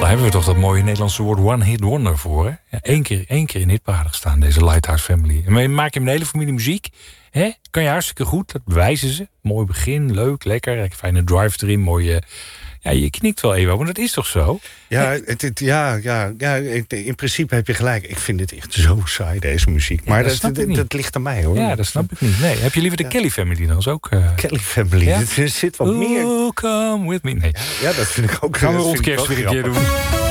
Daar hebben we toch dat mooie Nederlandse woord one hit wonder voor, hè? Ja, één keer in hitparade gestaan, deze Lighthouse Family. En maak je met een hele familie muziek, hè? Kan je hartstikke goed, dat bewijzen ze. Mooi begin, leuk, lekker, fijne drive erin, mooie... Ja, je knikt wel even, want dat is toch zo? Ja, in principe heb je gelijk. Ik vind dit echt zo saai, deze muziek. Maar dat ligt aan mij, hoor. Ja, dat snap ik niet. Nee. Heb je liever de Kelly Family dan? Ook, Kelly Family, ja? Er zit wat meer... Come with me. Nee. Ja, dat vind ik ook. Gaan we rond kerst weer een keer doen.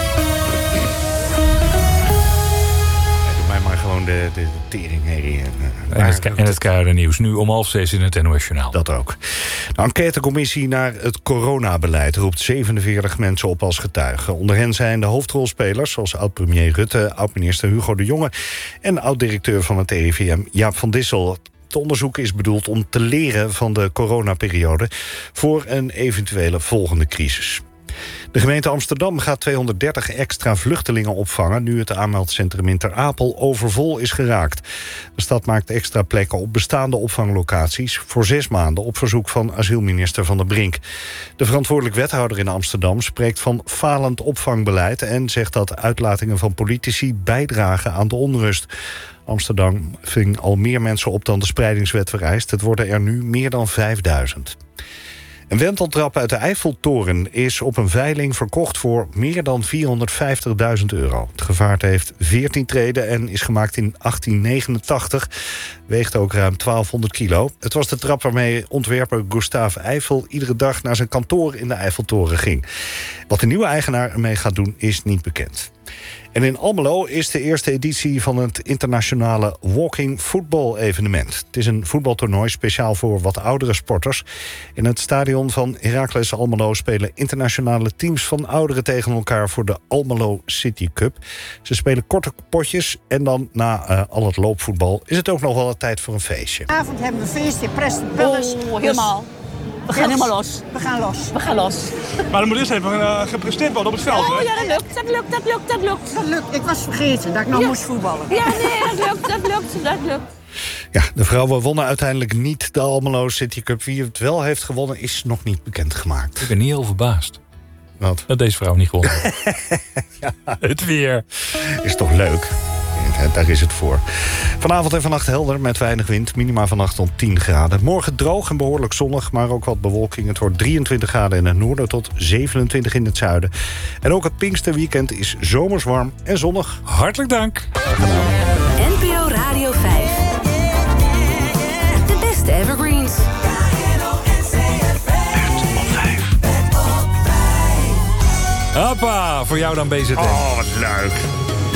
Gewoon de teringherrie. En het keiharde nieuws. Nu om 5:30 in het NOS Journaal. Dat ook. De enquêtecommissie naar het coronabeleid roept 47 mensen op als getuigen. Onder hen zijn de hoofdrolspelers, zoals oud-premier Rutte, oud-minister Hugo de Jonge en oud-directeur van het RIVM Jaap van Dissel. Het onderzoek is bedoeld om te leren van de coronaperiode voor een eventuele volgende crisis. De gemeente Amsterdam gaat 230 extra vluchtelingen opvangen, nu het aanmeldcentrum in Ter Apel overvol is geraakt. De stad maakt extra plekken op bestaande opvanglocaties voor 6 maanden op verzoek van asielminister Van der Brink. De verantwoordelijk wethouder in Amsterdam spreekt van falend opvangbeleid en zegt dat uitlatingen van politici bijdragen aan de onrust. Amsterdam ving al meer mensen op dan de spreidingswet vereist. Het worden er nu meer dan 5000. Een wenteltrap uit de Eiffeltoren is op een veiling verkocht voor meer dan €450.000. Het gevaarte heeft 14 treden en is gemaakt in 1889. Weegt ook ruim 1200 kilo. Het was de trap waarmee ontwerper Gustave Eiffel iedere dag naar zijn kantoor in de Eiffeltoren ging. Wat de nieuwe eigenaar ermee gaat doen is niet bekend. En in Almelo is de eerste editie van het internationale walking football evenement. Het is een voetbaltoernooi speciaal voor wat oudere sporters. In het stadion van Heracles Almelo spelen internationale teams van ouderen tegen elkaar voor de Almelo City Cup. Ze spelen korte potjes en dan na al het loopvoetbal is het ook nog wel tijd voor een feestje. Vanavond hebben we feest in Preston Palace. Oh, helemaal. We gaan helemaal los. We gaan los. We gaan los. Maar dan moet eerst even gepresteerd worden op het veld. Oh hè? ja, dat lukt. Dat lukt. Ik was vergeten dat ik nog moest voetballen. Ja, nee, dat lukt. Ja, de vrouwen wonnen uiteindelijk niet de Almelo City Cup. Wie het wel heeft gewonnen is nog niet bekendgemaakt. Ik ben niet heel verbaasd. Wat? Dat deze vrouw niet gewonnen heeft. Ja, het weer. Is toch leuk? Daar is het voor. Vanavond en vannacht helder met weinig wind. Minima vannacht om 10 graden. Morgen droog en behoorlijk zonnig, maar ook wat bewolking. Het wordt 23 graden in het noorden tot 27 in het zuiden. En ook het Pinksterweekend is zomers warm en zonnig. Hartelijk dank. NPO Radio 5. De beste evergreens. Hoppa, voor jou dan BZN. Oh, wat leuk.